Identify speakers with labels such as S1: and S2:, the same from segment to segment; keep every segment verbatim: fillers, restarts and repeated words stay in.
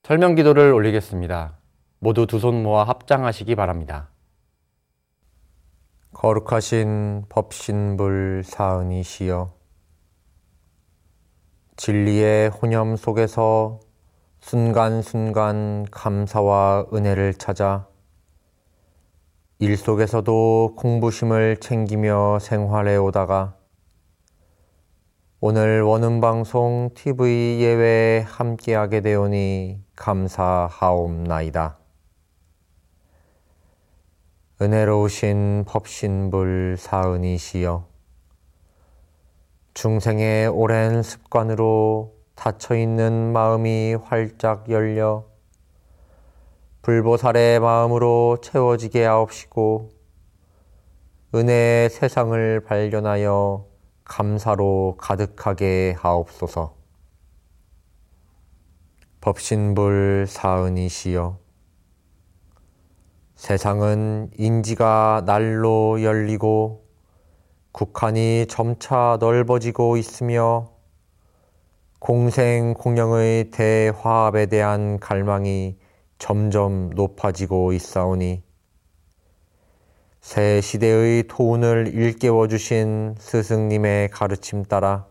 S1: 설명기도를 올리겠습니다. 모두 두 손 모아 합장하시기 바랍니다. 거룩하신 법신불 사은이시여, 진리의 혼념 속에서 순간순간 감사와 은혜를 찾아 일 속에서도 공부심을 챙기며 생활해 오다가 오늘 원음방송 티비 예외에 함께하게 되오니 감사하옵나이다. 은혜로우신 법신불 사은이시여, 중생의 오랜 습관으로 닫혀있는 마음이 활짝 열려 불보살의 마음으로 채워지게 하옵시고 은혜의 세상을 발견하여 감사로 가득하게 하옵소서. 법신불 사은이시여, 세상은 인지가 날로 열리고 국한이 점차 넓어지고 있으며 공생공령의 대화합에 대한 갈망이 점점 높아지고 있사오니 새 시대의 토운을 일깨워 주신 스승님의 가르침 따라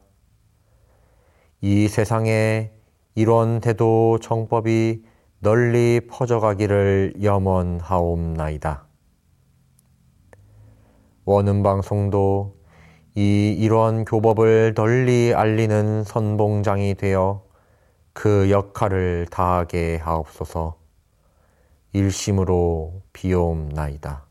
S1: 이 세상에 이런 대도 정법이 널리 퍼져가기를 염원하옵나이다. 원음방송도 이 일원 교법을 널리 알리는 선봉장이 되어 그 역할을 다하게 하옵소서. 일심으로 비옵나이다.